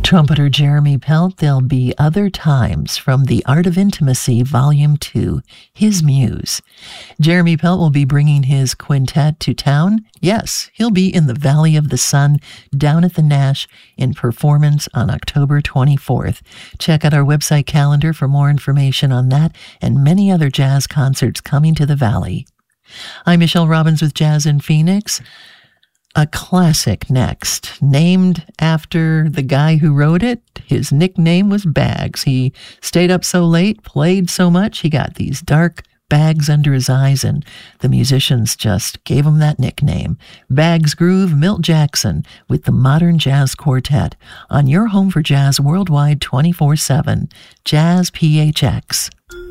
Trumpeter Jeremy Pelt, there'll be Other Times from The Art of Intimacy, Volume 2, His Muse. Jeremy Pelt will be bringing his quintet to town. Yes, he'll be in the Valley of the Sun down at the Nash in performance on October 24th. Check out our website calendar for more information on that and many other jazz concerts coming to the Valley. I'm Michelle Robbins with Jazz in Phoenix. A classic next, named after the guy who wrote it. His nickname was Bags. He stayed up so late, played so much, he got these dark bags under his eyes, and the musicians just gave him that nickname. Bags Groove, Milt Jackson with the Modern Jazz Quartet on your home for jazz worldwide 24/7, Jazz PHX.